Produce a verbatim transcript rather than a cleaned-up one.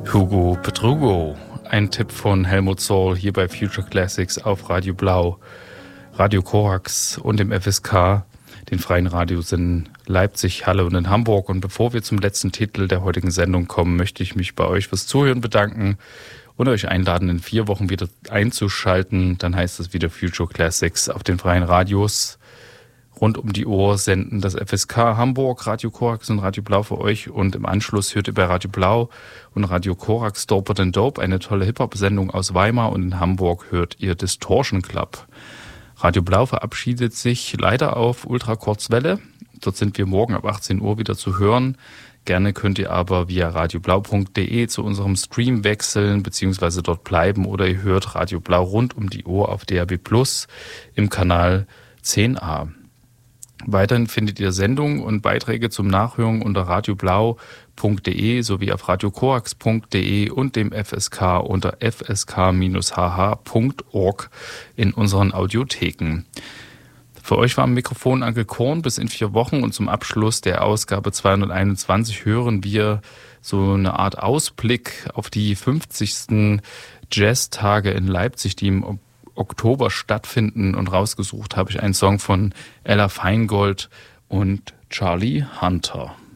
Hugo Petrugo, ein Tipp von Helmut Zoll hier bei Future Classics auf Radio Blau, Radio Korax und dem F S K, den freien Radios in Leipzig, Halle und in Hamburg. Und bevor wir zum letzten Titel der heutigen Sendung kommen, möchte ich mich bei euch fürs Zuhören bedanken und euch einladen, in vier Wochen wieder einzuschalten. Dann heißt es wieder Future Classics auf den freien Radios. Rund um die Uhr senden das F S K Hamburg, Radio Korax und Radio Blau für euch. Und im Anschluss hört ihr bei Radio Blau und Radio Korax Doper than Dope, eine tolle Hip-Hop-Sendung aus Weimar. Und in Hamburg hört ihr Distortion Club. Radio Blau verabschiedet sich leider auf Ultrakurzwelle. Dort sind wir morgen ab achtzehn Uhr wieder zu hören. Gerne könnt ihr aber via radioblau punkt de zu unserem Stream wechseln bzw. dort bleiben. Oder ihr hört Radio Blau rund um die Uhr auf D A B Plus im Kanal zehn a. Weiterhin findet ihr Sendungen und Beiträge zum Nachhören unter radioblau punkt de sowie auf radiokorax punkt de und dem F S K unter f s k h h punkt org in unseren Audiotheken. Für euch war am Mikrofon Anke Korn bis in vier Wochen und zum Abschluss der Ausgabe zweihunderteinundzwanzig hören wir so eine Art Ausblick auf die fünfzigsten Jazztage in Leipzig, die im Oktober stattfinden, und rausgesucht habe ich einen Song von Ella Feingold und Charlie Hunter.